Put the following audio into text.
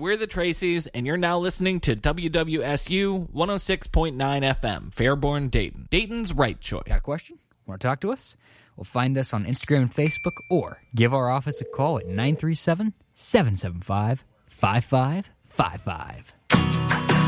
we're the Tracys, and you're now listening to WWSU 106.9 FM, Fairborn, Dayton. Dayton's right choice. Got a question? Want to talk to us? Well, find us on Instagram and Facebook, or give our office a call at 937-775-5555.